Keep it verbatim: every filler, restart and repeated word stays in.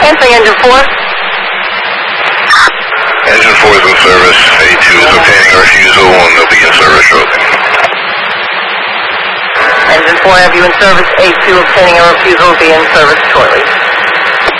Transferring engine four. Engine four is in service. A two is obtaining a refusal and they'll be in service shortly. Engine four have you in service. A two obtaining a refusal will be in service shortly.